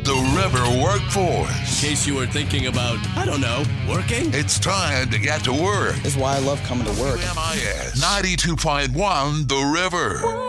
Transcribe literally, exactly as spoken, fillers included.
the River Workforce. In case you were thinking about, I don't know, working? It's time to get to work. That's why I love coming to work. W M I S ninety-two point one The River.